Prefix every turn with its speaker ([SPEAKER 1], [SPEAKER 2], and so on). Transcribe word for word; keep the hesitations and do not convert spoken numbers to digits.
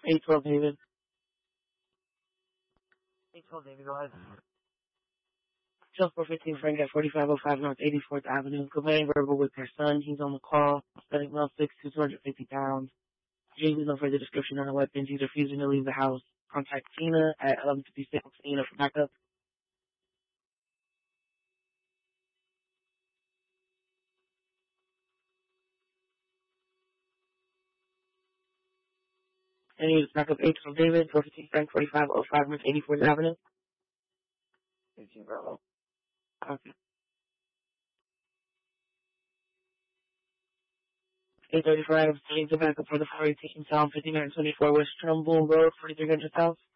[SPEAKER 1] eight twelve David. eight twelve David, go ahead. Just four fifteen Frank at forty-five oh five North eighty-fourth Avenue. Complaining verbal with her son. He's on the call. Studying well six to two hundred fifty pounds. J with no further description on the weapons. He's refusing to leave the house. Contact Tina at eleven fifty-six. Tina for backup. And he was backup eight twelve David. four fifteen Frank, forty-five oh five North eighty-fourth Avenue. fifteen Bravo. Okay. eight thirty-five, studying to backup for the four eighteen South fifty-nine twenty-four West Trumbull Road, forty-three hundred South.